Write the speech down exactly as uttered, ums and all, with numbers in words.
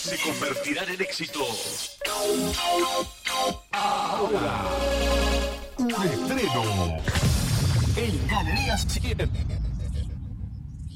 se convertirán en éxito. Ahora, un estreno. En Galerías cien.